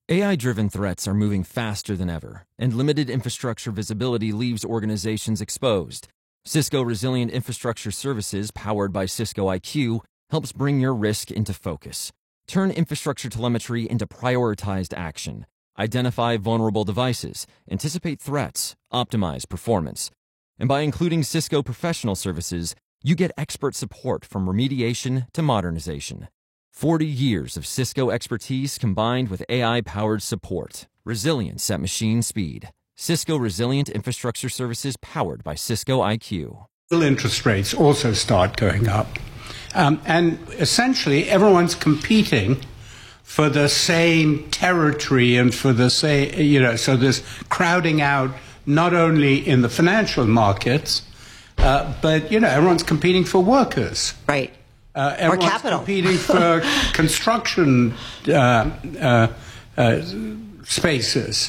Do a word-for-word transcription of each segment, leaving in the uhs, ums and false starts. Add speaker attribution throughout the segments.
Speaker 1: A I-driven threats are moving faster than ever, and limited infrastructure visibility leaves organizations exposed. Cisco Resilient Infrastructure Services, powered by Cisco I Q, helps bring your risk into focus. Turn infrastructure telemetry into prioritized action. Identify vulnerable devices, anticipate threats, optimize performance. And by including Cisco Professional Services, you get expert support from remediation to modernization. forty years of Cisco expertise combined with A I-powered support. Resilience at machine speed. Cisco Resilient Infrastructure Services powered by Cisco I Q.
Speaker 2: Interest rates also start going up. Um, and essentially, everyone's competing for the same territory and for the same, you know, so there's crowding out not only in the financial markets, uh, but, you know, everyone's competing for workers.
Speaker 3: Right.
Speaker 2: Uh, everyone's
Speaker 3: or capital.
Speaker 2: competing for construction uh, uh, uh, spaces.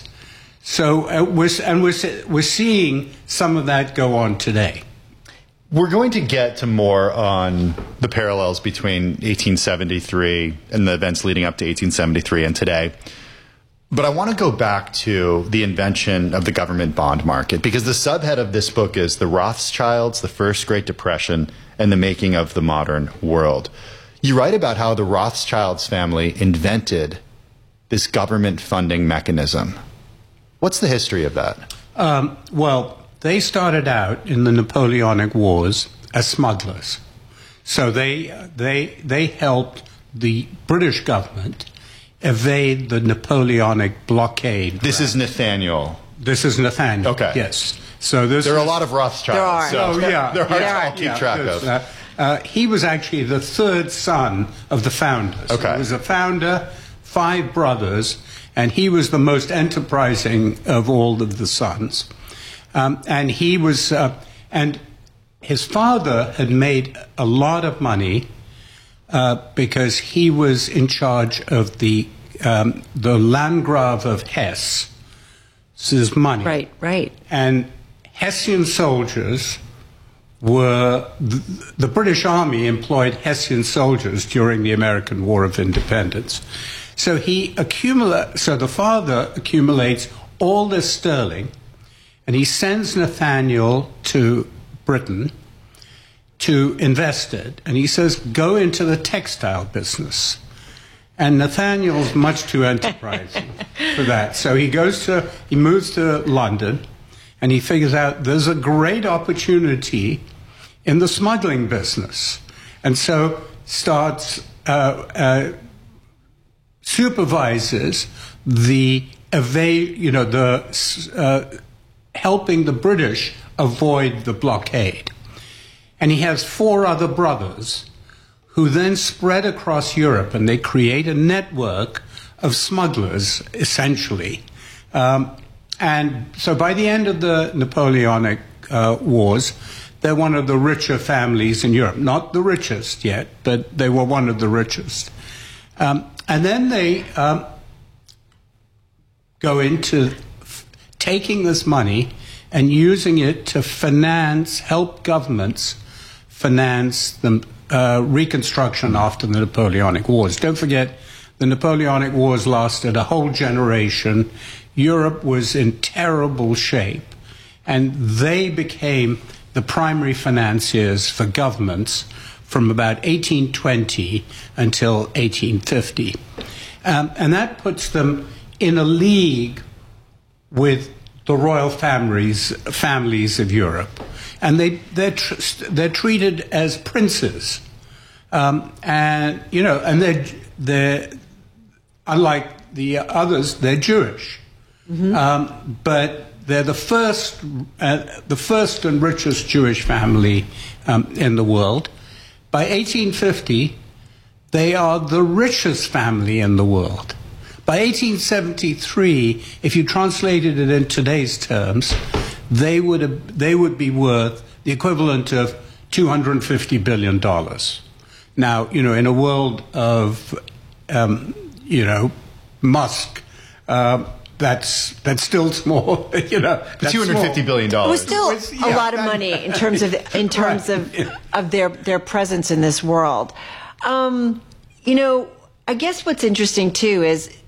Speaker 2: So uh, we're, and we're, we're seeing some of that go on today.
Speaker 4: We're going to get to more on the parallels between eighteen seventy-three and the events leading up to eighteen seventy-three and today. But I want to go back to the invention of the government bond market, because the subhead of this book is The Rothschilds, the First Great Depression, and the Making of the Modern World. You write about how the Rothschilds family invented this government funding mechanism. What's the history of that?
Speaker 2: Um, well, they started out in the Napoleonic Wars as smugglers. So they, they, they helped the British government evade the Napoleonic blockade.
Speaker 4: This is Nathaniel.
Speaker 2: This is Nathaniel.
Speaker 4: Okay.
Speaker 2: Yes. So this
Speaker 4: there are a lot of Rothschilds.
Speaker 3: There are.
Speaker 4: So
Speaker 2: oh, yeah.
Speaker 4: They're hard
Speaker 2: yeah,
Speaker 4: to keep
Speaker 2: yeah,
Speaker 4: track of.
Speaker 2: Uh, uh, he was actually the third son of the founders.
Speaker 4: Okay.
Speaker 2: He was a founder, five brothers, and he was the most enterprising of all of the sons. Um, and he was, uh, and his father had made a lot of money uh, because he was in charge of the um, the Landgrave of Hesse. So his money.
Speaker 3: Right, right.
Speaker 2: And Hessian soldiers were, the, the British Army employed Hessian soldiers during the American War of Independence. So he accumulate, so the father accumulates all this sterling, and he sends Nathaniel to Britain to invest it. And he says, go into the textile business. And Nathaniel's much too enterprising for that. So he goes to, he moves to London, and he figures out there's a great opportunity in the smuggling business. And so starts, uh, uh, supervises the evade, you know, the, uh, helping the British avoid the blockade. And he has four other brothers who then spread across Europe, and they create a network of smugglers, essentially. Um, and so by the end of the Napoleonic uh, Wars, they're one of the richer families in Europe. Not the richest yet, but they were one of the richest. Um, and then they um, go into f- taking this money and using it to finance, help governments finance the uh, reconstruction after the Napoleonic Wars. Don't forget, the Napoleonic Wars lasted a whole generation. Europe was in terrible shape, and they became the primary financiers for governments from about eighteen twenty until eighteen fifty. Um, and that puts them in a league with the royal families, families of Europe. And they, they're, tr- they're treated as princes. Um, and, you know, and they're, they're, unlike the others, they're Jewish. Mm-hmm. Um, but they're the first, uh, the first and richest Jewish family um, in the world. By eighteen fifty, they are the richest family in the world. By eighteen seventy-three, if you translated it in today's terms, they would have, they would be worth the equivalent of two hundred fifty billion dollars. Now, you know, in a world of, um, you know, Musk, uh, that's that's still small. You know,
Speaker 4: two hundred fifty billion dollars.
Speaker 3: It was still yeah, a lot of money in terms of in terms right. of of their their presence in this world. Um, you know, I guess what's interesting too is